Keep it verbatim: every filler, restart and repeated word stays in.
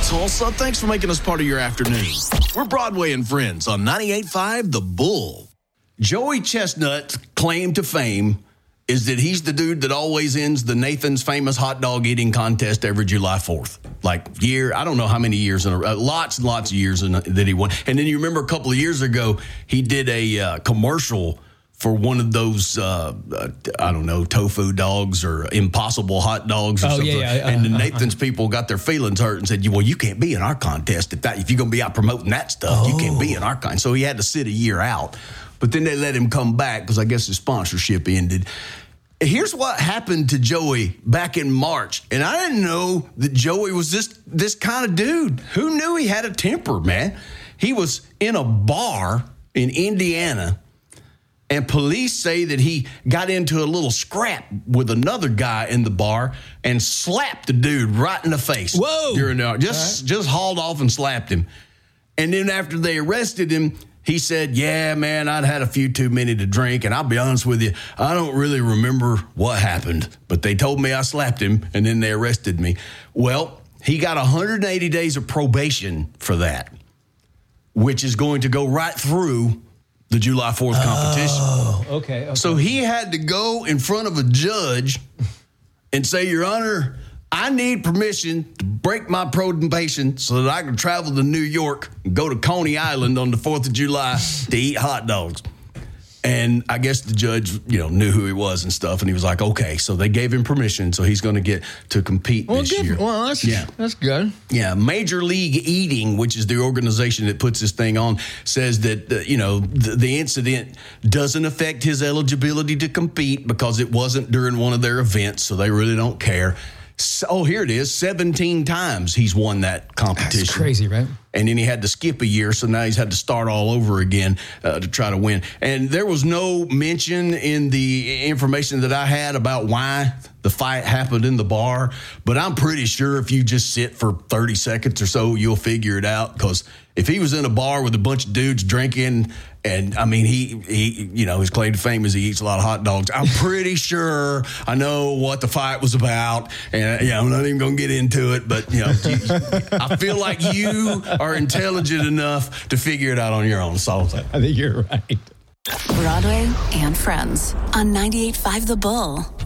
Tulsa. Thanks for making us part of your afternoon. We're Broadway and Friends on ninety-eight point five The Bull. Joey Chestnut's claim to fame is that he's the dude that always ends the Nathan's Famous Hot Dog Eating Contest every July fourth. Like year, I don't know how many years, in a, uh, lots and lots of years in a, that he won. And then you remember a couple of years ago, he did a uh, commercial for one of those, uh, uh, I don't know, tofu dogs or Impossible hot dogs or oh, something. Yeah, yeah. Uh, and the uh, Nathan's uh, people got their feelings hurt and said, well, you can't be in our contest. If, that, if you're going to be out promoting that stuff, oh. you can't be in our contest. So he had to sit a year out. But then they let him come back because I guess his sponsorship ended. Here's what happened to Joey back in March. And I didn't know that Joey was this, this kind of dude. Who knew he had a temper, man? He was in a bar in Indiana, and police say that he got into a little scrap with another guy in the bar and slapped the dude right in the face. Whoa! During the, just, right. just hauled off and slapped him. And then after they arrested him, he said, yeah, man, I'd had a few too many to drink. And I'll be honest with you, I don't really remember what happened. But they told me I slapped him, and then they arrested me. Well, he got one hundred eighty days of probation for that, which is going to go right through the July fourth competition. Oh, okay, okay. So he had to go in front of a judge and say, Your Honor, I need permission to break my probation so that I can travel to New York and go to Coney Island on the fourth of July to eat hot dogs. And I guess the judge, you know, knew who he was and stuff, and he was like, okay. So they gave him permission, so he's going to get to compete well, this good. year. Well, that's, yeah. that's good. Yeah, Major League Eating, which is the organization that puts this thing on, says that, uh, you know, the, the incident doesn't affect his eligibility to compete because it wasn't during one of their events, so they really don't care. So, oh, here it is. seventeen times he's won that competition. That's crazy, right? And then he had to skip a year, so now he's had to start all over again uh, to try to win. And there was no mention in the information that I had about why the fight happened in the bar. But I'm pretty sure if you just sit for thirty seconds or so, you'll figure it out. Because if he was in a bar with a bunch of dudes drinking, and I mean, he, he, you know, his claim to fame is he eats a lot of hot dogs. I'm pretty sure I know what the fight was about. And, you know, I'm not even going to get into it. But, you know, you, I feel like you are intelligent enough to figure it out on your own. So I think you're right. Broadway and Friends on ninety-eight point five The Bull.